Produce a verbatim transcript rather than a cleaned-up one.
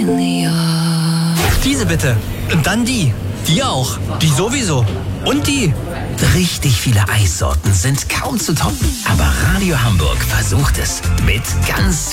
Familia. Diese bitte. Und dann die. Die auch. Die sowieso. Und die. Richtig viele Eissorten sind kaum zu toppen. Aber Radio Hamburg versucht es. Mit ganz